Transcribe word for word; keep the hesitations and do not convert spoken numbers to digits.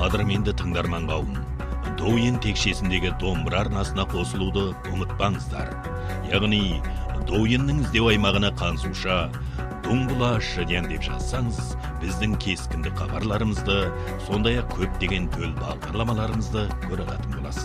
қадірменді тыңдарман қауым, Доуен текшесіндегі домбыра арнасына қосылуды ұмытпаңыздар. Яғни, Доуеннің іздеу аймағына қансуша, Дуңбұла Шыден деп жазсаңыз, біздің кескінді хабарларымызды, сондай-ақ көптеген төл бағдарламаларымызды көре алатын боласыз.